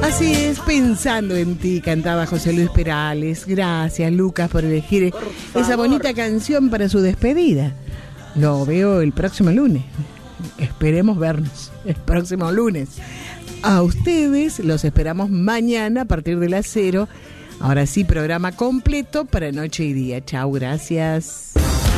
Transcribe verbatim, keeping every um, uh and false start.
Así es, pensando en ti, cantaba José Luis Perales. Gracias, Lucas, por elegir por esa bonita canción para su despedida. Lo veo el próximo lunes. Esperemos vernos el próximo lunes. A ustedes los esperamos mañana a partir de las cero. Ahora sí, programa completo para noche y día. Chau, gracias.